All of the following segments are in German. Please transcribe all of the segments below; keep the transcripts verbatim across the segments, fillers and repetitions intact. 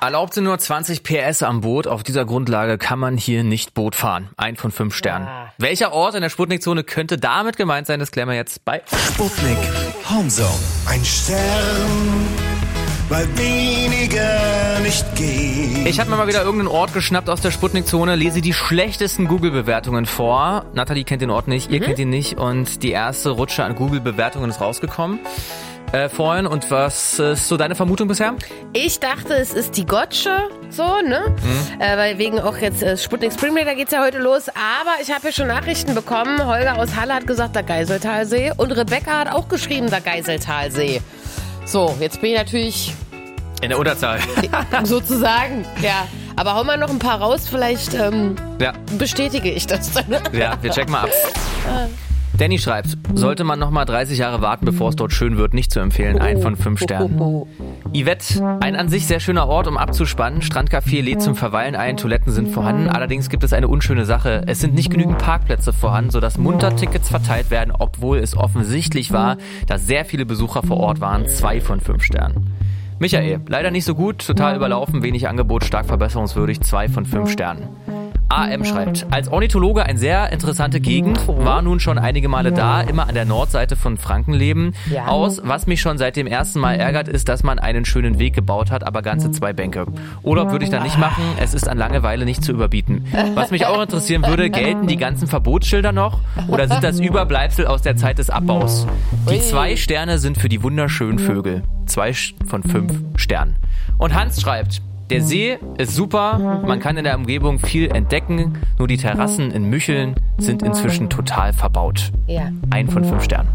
Erlaubt sind nur zwanzig P S am Boot. Auf dieser Grundlage kann man hier nicht Boot fahren. Ein von fünf Sternen. Ja. Welcher Ort in der Sputnik-Zone könnte damit gemeint sein? Das klären wir jetzt bei Sputnik Homezone. Ein Stern, weil weniger nicht geht. Ich habe mir mal wieder irgendeinen Ort geschnappt aus der Sputnik-Zone, lese die schlechtesten Google-Bewertungen vor. Nathalie kennt den Ort nicht, ihr mhm. kennt ihn nicht und die erste Rutsche an Google-Bewertungen ist rausgekommen. Äh, vorhin. Und was ist so deine Vermutung bisher? Ich dachte, es ist die Gotsche, so, ne? Mhm. Äh, weil wegen auch jetzt äh, Sputnik Spring Break, da geht's ja heute los. Aber ich habe ja schon Nachrichten bekommen. Holger aus Halle hat gesagt, der Geiseltalsee. Und Rebecca hat auch geschrieben, der Geiseltalsee. So, jetzt bin ich natürlich... In der Unterzahl. Sozusagen, ja. Aber hau mal noch ein paar raus, vielleicht ähm, ja. bestätige ich das dann. Ja, wir checken mal ab. Danny schreibt, sollte man noch mal dreißig Jahre warten, bevor es dort schön wird, nicht zu empfehlen. Ein von fünf Sternen. Yvette, ein an sich sehr schöner Ort, um abzuspannen. Strandcafé lädt zum Verweilen ein, Toiletten sind vorhanden. Allerdings gibt es eine unschöne Sache. Es sind nicht genügend Parkplätze vorhanden, sodass munter Tickets verteilt werden, obwohl es offensichtlich war, dass sehr viele Besucher vor Ort waren. Zwei von fünf Sternen. Michael, leider nicht so gut, total überlaufen, wenig Angebot, stark verbesserungswürdig, zwei von fünf Sternen. A M schreibt, als Ornithologe eine sehr interessante Gegend, war nun schon einige Male da, immer an der Nordseite von Frankenleben ja. aus. Was mich schon seit dem ersten Mal ärgert, ist, dass man einen schönen Weg gebaut hat, aber ganze zwei Bänke. Urlaub würde ich da nicht machen, es ist an Langeweile nicht zu überbieten. Was mich auch interessieren würde, gelten die ganzen Verbotsschilder noch oder sind das Überbleibsel aus der Zeit des Abbaus? Die zwei Sterne sind für die wunderschönen Vögel. Zwei von fünf Sternen. Und Hans schreibt, der See ist super, man kann in der Umgebung viel entdecken, nur die Terrassen in Mücheln sind inzwischen total verbaut. Ja. Ein von fünf Sternen.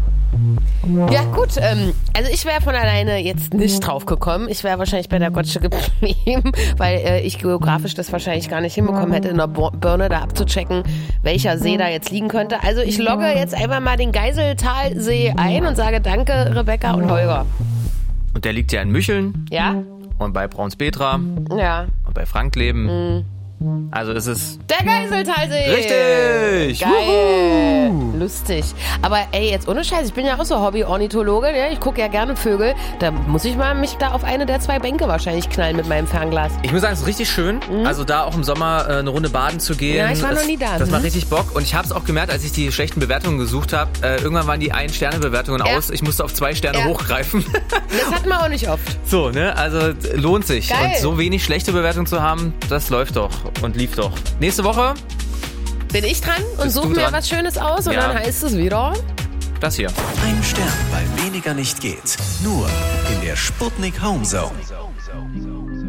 Ja gut, ähm, also ich wäre von alleine jetzt nicht drauf gekommen. Ich wäre wahrscheinlich bei der Gotsche geblieben, weil äh, ich geografisch das wahrscheinlich gar nicht hinbekommen hätte, in der Birne da abzuchecken, welcher See da jetzt liegen könnte. Also ich logge jetzt einfach mal den Geiseltalsee ein und sage danke Rebecca und Holger. Und der liegt ja in Mücheln. Ja. Und bei Braunspetra. Ja. Und bei Frankleben. Mhm. Also ist es... Der Geiseltalsee! Richtig! Geil! Wuhu. Lustig. Aber ey, jetzt ohne Scheiß, ich bin ja auch so Hobby-Ornithologe, ne? Ich gucke ja gerne Vögel. Da muss ich mal mich da auf eine der zwei Bänke wahrscheinlich knallen mit meinem Fernglas. Ich muss sagen, es ist richtig schön. Mhm. Also da auch im Sommer äh, eine Runde baden zu gehen. Ja, ich war das, noch nie da. Das mhm. macht richtig Bock. Und ich habe es auch gemerkt, als ich die schlechten Bewertungen gesucht habe. Äh, irgendwann waren die Ein-Sterne-Bewertungen ja. aus. Ich musste auf zwei Sterne ja. hochgreifen. Das hat man auch nicht oft. So, ne? Also lohnt sich. Geil. Und so wenig schlechte Bewertungen zu haben, das läuft doch und lief doch. Nächste Woche bin ich dran und suche mir was Schönes aus und ja. dann heißt es wieder... Das hier. Ein Stern, weil weniger nicht geht. Nur in der Sputnik Homezone.